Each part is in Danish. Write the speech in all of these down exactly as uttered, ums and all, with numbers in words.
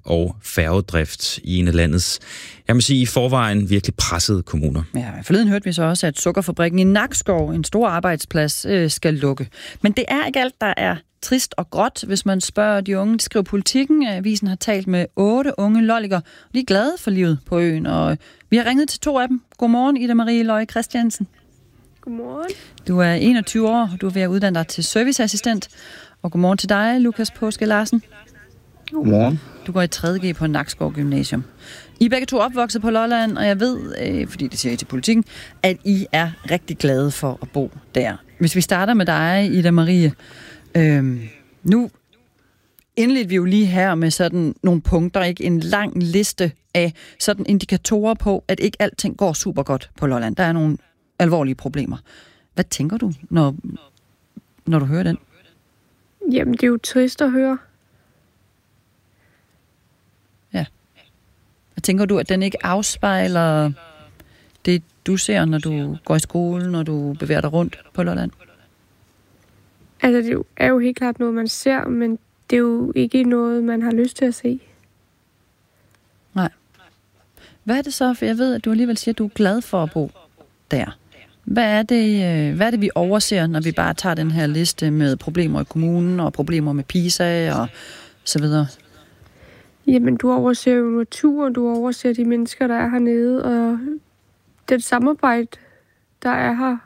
og færgedrift i en af landets, jeg må sige, i forvejen virkelig pressede kommuner. Ja, forleden hørte vi så også, at sukkerfabrikken i Nakskov, en stor arbejdsplads, øh, skal lukke. Men det er ikke alt, der er trist og gråt, hvis man spørger de unge. De skriver Politikken. Avisen har talt med otte unge lolliker. De er glade for livet på øen, og vi har ringet til to af dem. Godmorgen, Ida Marie Løje Christiansen. Godmorgen. Du er enogtyve år, og du er ved at uddanne dig til serviceassistent. Og godmorgen til dig, Lukas Påske Larsen. Godmorgen. Du går i tredje G på Nakskov Gymnasium. I er begge to opvokset på Lolland, og jeg ved, øh, fordi det siger I til Politikken, at I er rigtig glade for at bo der. Hvis vi starter med dig, Ida Marie. Øh, nu indledte vi jo lige her med sådan nogle punkter, ikke en lang liste af sådan indikatorer på, at ikke alting går super godt på Lolland. Der er nogle alvorlige problemer. Hvad tænker du, når, når du hører den? Jamen, det er jo trist at høre. Ja. Hvad tænker du, at den ikke afspejler det, du ser, når du går i skole, når du bevæger dig rundt på Lolland? Altså, det er jo helt klart noget, man ser, men det er jo ikke noget, man har lyst til at se. Nej. Hvad er det så? For jeg ved, at du alligevel siger, at du er glad for at bo der. Hvad er det, hvad er det vi overser, når vi bare tager den her liste med problemer i kommunen og problemer med PISA og så videre? Jamen, du overser jo naturen, du overser de mennesker, der er hernede, og det samarbejde, der er her.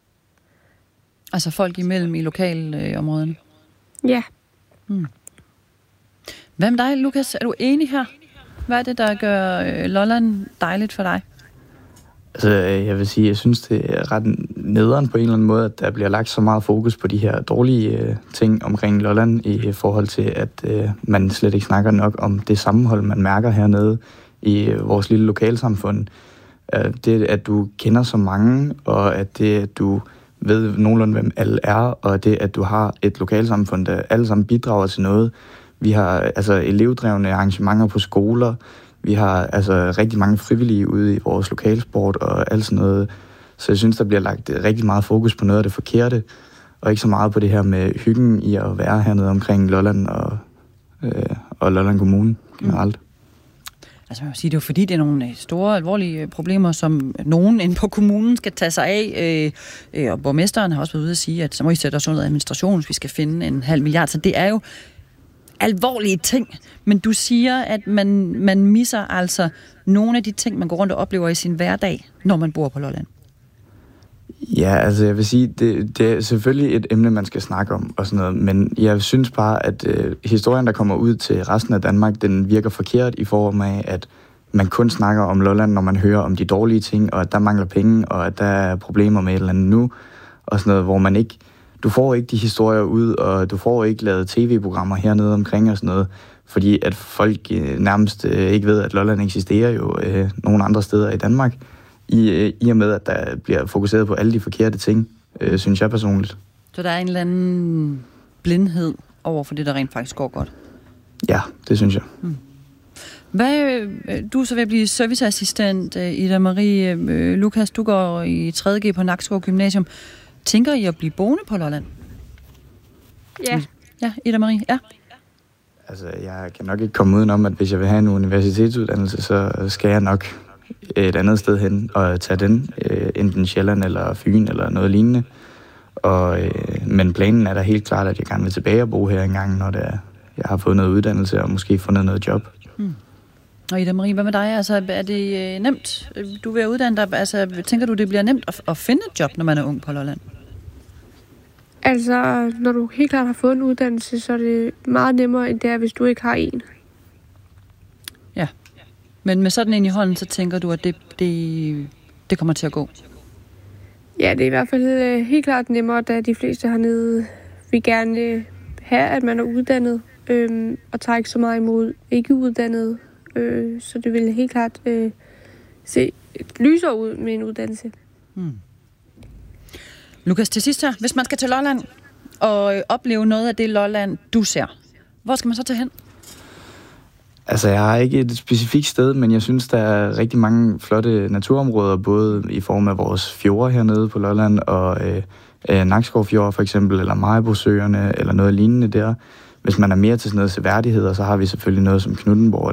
Altså folk imellem i lokalområderne? Ja. Hmm. Hvad med dig, Lukas? Er du enig her? Hvad er det, der gør øh, Lolland dejligt for dig? Altså, jeg vil sige, jeg synes, det er ret nederen på en eller anden måde, at der bliver lagt så meget fokus på de her dårlige øh, ting omkring Lolland i forhold til, at øh, man slet ikke snakker nok om det sammenhold, man mærker hernede i øh, vores lille lokalsamfund. Øh, det, at du kender så mange, og at det, at du ved nogenlunde, hvem alle er, og det, at du har et lokalsamfund, der alle sammen bidrager til noget. Vi har altså elevdrevne arrangementer på skoler. Vi har altså rigtig mange frivillige ude i vores lokalsport og alt sådan noget. Så jeg synes, der bliver lagt rigtig meget fokus på noget af det forkerte, og ikke så meget på det her med hyggen i at være hernede omkring Lolland og, øh, og Lolland Kommune generelt. Mm. Altså man vil sige, det er jo fordi, det er nogle store, alvorlige problemer, som nogen inde på kommunen skal tage sig af. Øh, og borgmesteren har også været ude at sige, at så må I sætte os under administration, hvis vi skal finde en halv milliard. Så det er jo alvorlige ting. Men du siger, at man, man misser altså nogle af de ting, man går rundt og oplever i sin hverdag, når man bor på Lolland. Ja, altså jeg vil sige, det, det er selvfølgelig et emne, man skal snakke om og sådan noget, men jeg synes bare, at øh, historien, der kommer ud til resten af Danmark, den virker forkert i form af, at man kun snakker om Lolland, når man hører om de dårlige ting, og at der mangler penge, og at der er problemer med et eller andet nu, og sådan noget, hvor man ikke, du får ikke de historier ud, og du får ikke lavet tv-programmer hernede omkring og sådan noget, fordi at folk øh, nærmest øh, ikke ved, at Lolland eksisterer jo øh, nogle andre steder i Danmark, I, i og med, at der bliver fokuseret på alle de forkerte ting, øh, synes jeg personligt. Så der er en eller anden blindhed over for det, der rent faktisk går godt? Ja, det synes jeg. Hmm. Hvad, du er så ved at blive serviceassistent, Ida Marie. Lukas, du går i tredje G på Nakskov Gymnasium. Tænker I at blive boende på Lolland? Ja. Ja, Ida Marie, ja. Altså, jeg kan nok ikke komme udenom, at hvis jeg vil have en universitetsuddannelse, så skal jeg nok et andet sted hen og tage den, øh, enten Sjælland eller Fyn eller noget lignende. Og, øh, men planen er da helt klart, at jeg gerne vil tilbage og bo her engang, når det er, jeg har fået noget uddannelse og måske fundet noget job. Hmm. Og Ida Marie, hvad med dig? Altså, er det øh, nemt? Du er ved at uddanne dig. Altså, tænker du, det bliver nemt at, at finde et job, når man er ung på Lolland? Altså, når du helt klart har fået en uddannelse, så er det meget nemmere, end det er, hvis du ikke har en. Ja. Men med sådan en i hånden, så tænker du, at det, det, det kommer til at gå? Ja, det er i hvert fald øh, helt klart nemmere, da de fleste hernede vil gerne øh, have, at man er uddannet, øh, og tager ikke så meget imod ikke uddannet. Øh, så det vil helt klart øh, se lysere ud med en uddannelse. Hmm. Lukas, til sidst her. Hvis man skal til Lolland og øh, opleve noget af det Lolland, du ser, hvor skal man så tage hen? Altså, jeg har ikke et specifikt sted, men jeg synes, der er rigtig mange flotte naturområder, både i form af vores fjorde hernede på Lolland, og øh, øh, Nakskov Fjord for eksempel, eller Maribosøerne, eller noget lignende der. Hvis man er mere til sådan noget seværdigheder, så har vi selvfølgelig noget som Knuthenborg